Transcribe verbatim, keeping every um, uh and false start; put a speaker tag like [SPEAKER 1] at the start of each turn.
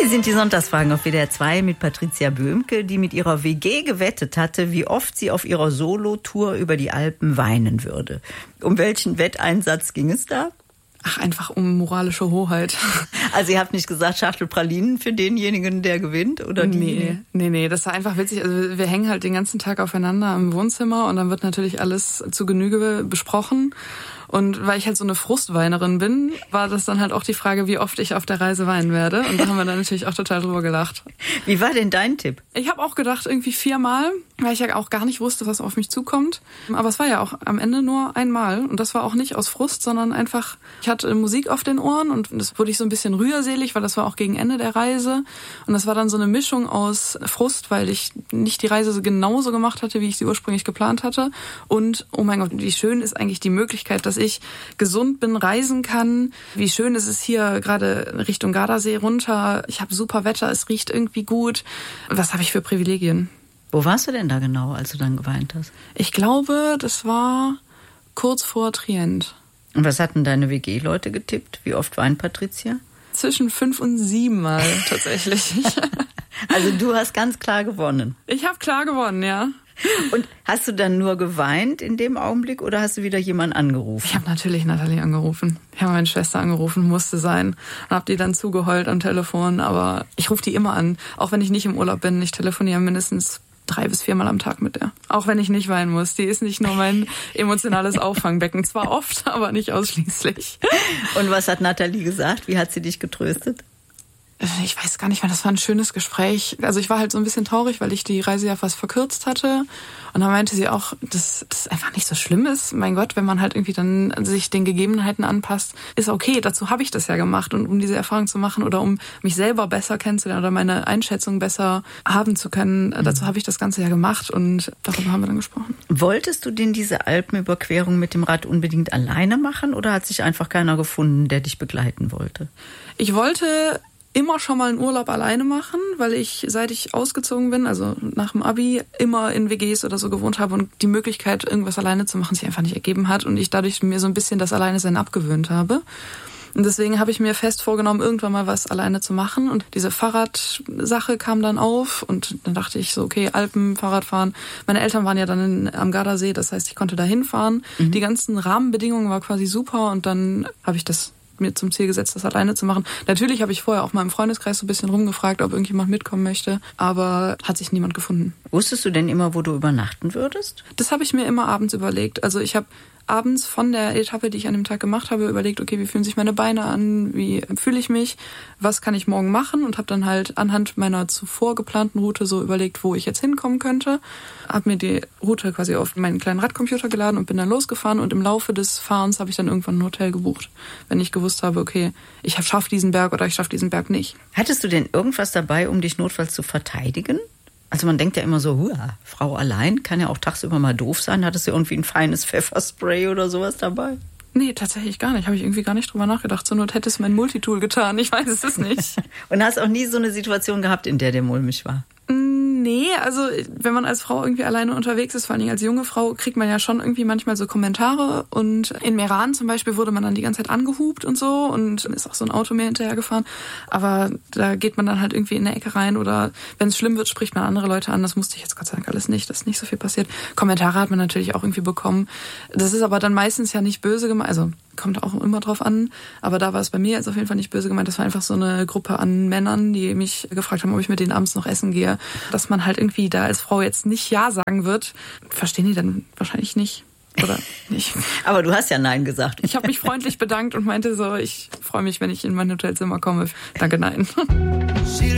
[SPEAKER 1] Hier sind die Sonntagsfragen auf W D R zwei mit Patricia Böhmke, die mit ihrer W G gewettet hatte, wie oft sie auf ihrer Solo-Tour über die Alpen weinen würde. Um welchen Wetteinsatz ging es da?
[SPEAKER 2] Ach, einfach um moralische Hoheit.
[SPEAKER 1] Also ihr habt nicht gesagt, Schachtel Pralinen für denjenigen, der gewinnt? Oder die?
[SPEAKER 2] Nee, nee, nee, das war einfach witzig. Also wir hängen halt den ganzen Tag aufeinander im Wohnzimmer und dann wird natürlich alles zu Genüge besprochen. Und weil ich halt so eine Frustweinerin bin, war das dann halt auch die Frage, wie oft ich auf der Reise weinen werde. Und da haben wir dann natürlich auch total drüber gelacht.
[SPEAKER 1] Wie war denn dein Tipp?
[SPEAKER 2] Ich habe auch gedacht, irgendwie viermal, weil ich ja auch gar nicht wusste, was auf mich zukommt. Aber es war ja auch am Ende nur einmal. Und das war auch nicht aus Frust, sondern einfach, ich hatte Musik auf den Ohren und das wurde ich so ein bisschen rührselig, weil das war auch gegen Ende der Reise. Und das war dann so eine Mischung aus Frust, weil ich nicht die Reise so genauso gemacht hatte, wie ich sie ursprünglich geplant hatte. Und, oh mein Gott, wie schön ist eigentlich die Möglichkeit, dass ich ich gesund bin, reisen kann. Wie schön ist es hier gerade Richtung Gardasee runter. Ich habe super Wetter, es riecht irgendwie gut. Was habe ich für Privilegien?
[SPEAKER 1] Wo warst du denn da genau, als du dann geweint hast?
[SPEAKER 2] Ich glaube, das war kurz vor Trient.
[SPEAKER 1] Und was hatten deine W G-Leute getippt? Wie oft weint Patricia?
[SPEAKER 2] Zwischen fünf und sieben Mal tatsächlich.
[SPEAKER 1] Also du hast ganz klar gewonnen.
[SPEAKER 2] Ich habe klar gewonnen, ja.
[SPEAKER 1] Und hast du dann nur geweint in dem Augenblick oder hast du wieder jemanden angerufen?
[SPEAKER 2] Ich habe natürlich Nathalie angerufen. Ich habe meine Schwester angerufen, musste sein. Und habe die dann zugeheult am Telefon. Aber ich rufe die immer an, auch wenn ich nicht im Urlaub bin. Ich telefoniere mindestens drei bis viermal am Tag mit der. Auch wenn ich nicht weinen muss. Die ist nicht nur mein emotionales Auffangbecken. Zwar oft, aber nicht ausschließlich.
[SPEAKER 1] Und was hat Nathalie gesagt? Wie hat sie dich getröstet?
[SPEAKER 2] Ich weiß gar nicht mehr, das war ein schönes Gespräch. Also ich war halt so ein bisschen traurig, weil ich die Reise ja fast verkürzt hatte. Und dann meinte sie auch, dass das einfach nicht so schlimm ist. Mein Gott, wenn man halt irgendwie dann sich den Gegebenheiten anpasst, ist okay. Dazu habe ich das ja gemacht. Und um diese Erfahrung zu machen oder um mich selber besser kennenzulernen oder meine Einschätzung besser haben zu können, mhm. dazu habe ich das Ganze ja gemacht. Und darüber haben wir dann gesprochen.
[SPEAKER 1] Wolltest du denn diese Alpenüberquerung mit dem Rad unbedingt alleine machen? Oder hat sich einfach keiner gefunden, der dich begleiten wollte?
[SPEAKER 2] Ich wollte immer schon mal einen Urlaub alleine machen, weil ich, seit ich ausgezogen bin, also nach dem Abi, immer in W Gs oder so gewohnt habe und die Möglichkeit, irgendwas alleine zu machen, sich einfach nicht ergeben hat und ich dadurch mir so ein bisschen das Alleinesein abgewöhnt habe. Und deswegen habe ich mir fest vorgenommen, irgendwann mal was alleine zu machen. Und diese Fahrradsache kam dann auf und dann dachte ich so, okay, Alpen, Fahrradfahren. Meine Eltern waren ja dann in, am Gardasee, das heißt, ich konnte da hinfahren. Mhm. Die ganzen Rahmenbedingungen waren quasi super und dann habe ich das mir zum Ziel gesetzt, das alleine zu machen. Natürlich habe ich vorher auch mal im Freundeskreis so ein bisschen rumgefragt, ob irgendjemand mitkommen möchte, aber hat sich niemand gefunden.
[SPEAKER 1] Wusstest du denn immer, wo du übernachten würdest?
[SPEAKER 2] Das habe ich mir immer abends überlegt. Also ich habe abends von der Etappe, die ich an dem Tag gemacht habe, überlegt, okay, wie fühlen sich meine Beine an, wie fühle ich mich, was kann ich morgen machen und habe dann halt anhand meiner zuvor geplanten Route so überlegt, wo ich jetzt hinkommen könnte. Habe mir die Route quasi auf meinen kleinen Radcomputer geladen und bin dann losgefahren und im Laufe des Fahrens habe ich dann irgendwann ein Hotel gebucht, wenn ich gewusst habe, okay, ich schaffe diesen Berg oder ich schaffe diesen Berg nicht.
[SPEAKER 1] Hattest du denn irgendwas dabei, um dich notfalls zu verteidigen? Also man denkt ja immer so, hua, Frau allein kann ja auch tagsüber mal doof sein. Hattest du irgendwie ein feines Pfefferspray oder sowas dabei?
[SPEAKER 2] Nee, tatsächlich gar nicht. Habe ich irgendwie gar nicht drüber nachgedacht. Zur Not hätte es mein Multitool getan. Ich weiß es nicht.
[SPEAKER 1] Und hast auch nie so eine Situation gehabt, in der der mulmig war?
[SPEAKER 2] Nee, also wenn man als Frau irgendwie alleine unterwegs ist, vor allem als junge Frau, kriegt man ja schon irgendwie manchmal so Kommentare. Und in Meran zum Beispiel wurde man dann die ganze Zeit angehupt und so und ist auch so ein Auto mir hinterhergefahren. Aber da geht man dann halt irgendwie in eine Ecke rein oder wenn es schlimm wird, spricht man andere Leute an. Das musste ich jetzt Gott sei Dank alles nicht, das ist nicht so viel passiert. Kommentare hat man natürlich auch irgendwie bekommen. Das ist aber dann meistens ja nicht böse gemeint, also kommt auch immer drauf an. Aber da war es bei mir jetzt auf jeden Fall nicht böse gemeint. Das war einfach so eine Gruppe an Männern, die mich gefragt haben, ob ich mit denen abends noch essen gehe. Dass man halt irgendwie da als Frau jetzt nicht Ja sagen wird, verstehen die dann wahrscheinlich nicht. Oder nicht.
[SPEAKER 1] Aber du hast ja Nein gesagt.
[SPEAKER 2] Ich habe mich freundlich bedankt und meinte so, ich freue mich, wenn ich in mein Hotelzimmer komme. Danke, nein.